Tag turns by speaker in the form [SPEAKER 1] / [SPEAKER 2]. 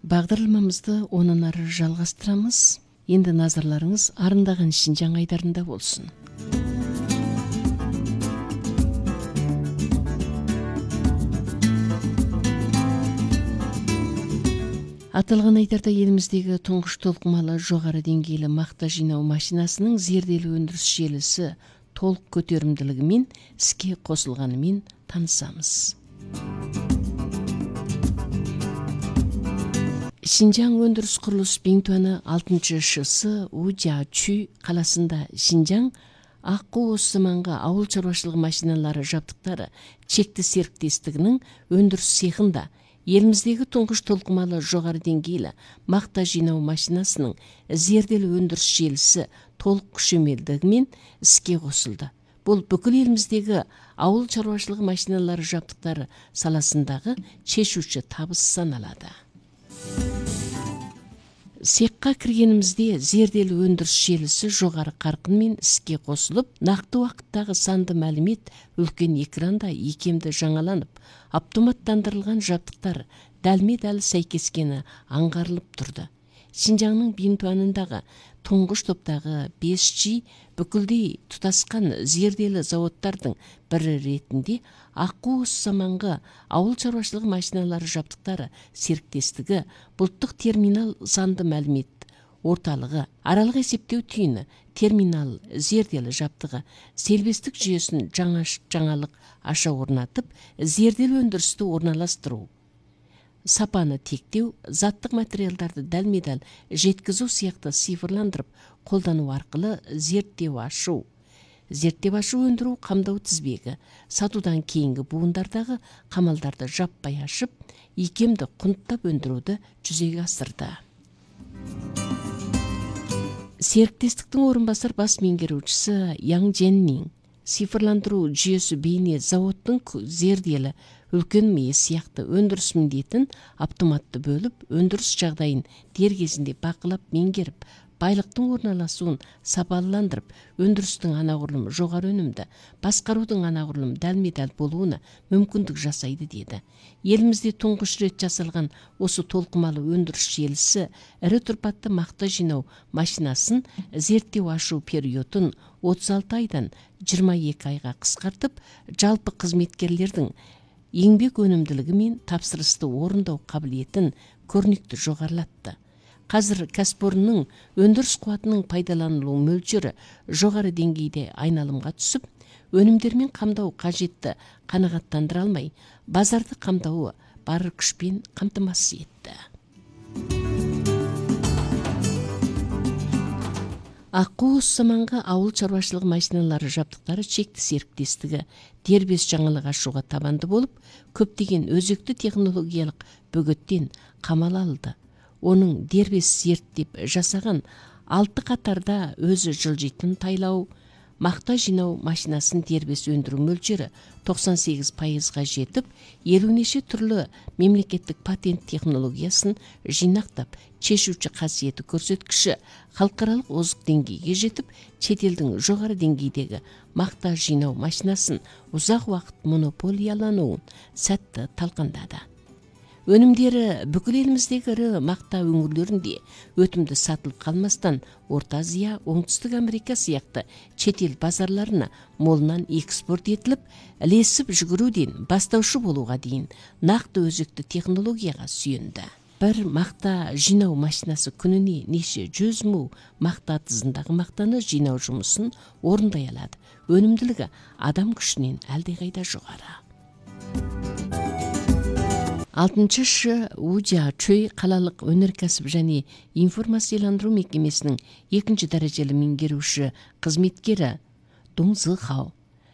[SPEAKER 1] Бағдарламамызды онан ары жалғастырамыз. Енді назарларыңыз арындаған Шинжаң айдарында болсын. Аталған айдарда еліміздегі тұңғыш толқымалы жоғары деңгейлі мақта жинау машинасының зерделі өндіріс желісі толық көтерімділігімен іске қосылғанымен танысамыз. Шинжаң өндіріс құрылыс Биңтуаны 6 ШС Ужачүй қаласында Шинжаң аққу Османға ауыл шаруашылығы машиналары жабдықтары чекті серіктестігінің өндіріс цехында еліміздегі тұңғыш толқымалы жоғары деңгейлі мақта жинау машинасының зерделі өндіріс желісі толық күшейтілгенімен іске қосылды. Бұл бүкіл еліміздегі ауыл шаруашылығы машиналары жабдықтары саласындағы шешуші табыс саналады. Цехқа кіргенімізде зерделі өндіріс желісі жоғары қарқынмен іске қосылып, нақты уақыттағы санды мәлімет үлкен экранда икемді жаңаланып, автоматтандырылған жабдықтар дәлме-дәл сәйкескені аңғарылып тұрды. Шинжаңның Биңтуанындағы тұңғыш топтағы 5G бүкілдей тұтасқан зерделі заводтардың бірі ретінде аққу Османға ауыл шаруашылығы машиналары жабдықтары серіктестігі бұлттық терминал санды мәлімет орталығы, аралық есептеу түйіні, терминал зерделі жабдығы, сервистік жүйесін жаңалық аша орнатып, зерделі өндірісті орналастыру, сапаны тектеу, заттық материалдарды дәлме-дәл жеткізу сияқты цифрландырып қолдану арқылы зерттеу ашу өндіру қамдау тізбегі, сатудан кейінгі буындардағы қамалдарды жаппай ашып, икемді құнттап өндіруді жүзеге асырды. Серіктестіктің орынбасар бас меңгерушісі Яң Дженнин цифрландыру жүйесі бейне зауыттың зерделі үлкен миы сияқты өндіріс міндетін автоматты бөліп, өндіріс жағдайын дер кезінде бақылап меңгеріп, байлықтың орналасуын сапаландырып, өндірістің анағұрлым жоғары өнімді, басқарудың анағұрлым дәлме-дәл болуына мүмкіндік жасайды деді. Елімізде тұңғыш рет жасалған осы толқымалы өндіріс желісі ірі тұрпатты мақта жинау машинасын зерттеу ашу периодын 36 айдан 22 айға қысқартып, жалпы қызметкерлердің еңбек өнімділігі мен тапсырысты орындау қабілетін көрнекті жоғарылатты. Қазір кәсіпорынның өндіріс қуатының пайдаланылу мөлшері жоғары деңгейде айналымға түсіп, өнімдермен қамдау қажетті қанағаттандыра алмай, базарды қамдауы бар күшпен қамтамасыз етті. Аққу Османға ауыл шаруашылығы машиналары жабдықтары чекті серіктестігі дербес жаңалық ашуға табанды болып, көптеген өзекті технологиялық бөгеттен қамал алды. Оның дербес зерттеп жасаған 6 қатарда өзі жылжитын тайлау, мақта жинау машинасын дербес өндіру мөлшері 98%-ға жетіп, елунеше түрлі мемлекеттік патент технологиясын жинақтап, шешуші қасиеті көрсеткіші халықаралық озық деңгейге жетіп, шетелдің жоғары деңгейдегі мақта жинау машинасын ұзақ уақыт монополиялануын сәтті талқандады. Өнімдері бүкіл еліміздегі ірі мақта өңірлерінде өтімді сатылып қалмастан, Орта Азия, Оңтүстік Америка сияқты шетел базарларына молынан экспорт етіліп, ілесіп жүгіруден бастаушы болуға дейін нақты өзекті технологияға сүйенді. Бір мақта жинау машинасы күніне неше 100 мың мақта тызындағы мақтаны жинау жұмысын орындай алады. Өнімділігі адам күшінен әлдеқайда жоғары. 6 Ужачүй қалалық өнеркәсіп және информацияландыру мекемесінің 2 дәрежелі меңгеруші қызметкері Дун Зыхау